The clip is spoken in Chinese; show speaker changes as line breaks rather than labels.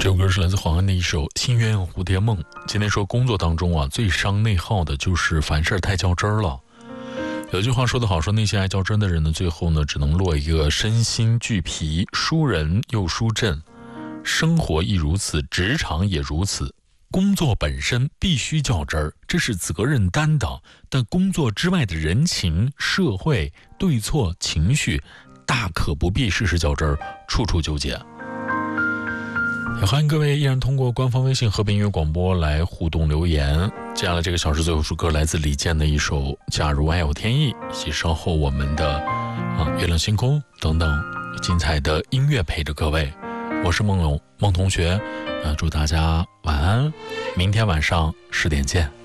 这首歌是来自黄安的一首《心愿蝴蝶梦》。今天说工作当中啊，最伤内耗的就是凡事太较真儿了。有句话说得好，说那些爱较真的人呢，最后呢只能落一个身心俱疲，输人又输阵。生活亦如此，职场也如此。工作本身必须较真儿，这是责任担当，但工作之外的人情、社会、对错、情绪，大可不必事事较真儿，处处纠结。也欢迎各位依然通过官方微信和平音乐广播来互动留言。接下来这个小时最后一首歌来自李健的一首《假如爱有天意》，以及稍后我们的月亮星空等等精彩的音乐陪着各位。我是梦龙，梦同学，祝大家晚安，明天晚上10点见。